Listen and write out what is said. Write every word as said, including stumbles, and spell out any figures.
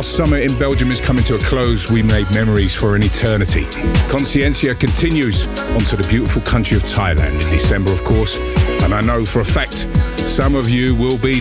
last summer in Belgium is coming to a close, we made memories for an eternity. Consciencia continues onto the beautiful country of Thailand in December, of course, and I know for a fact some of you will be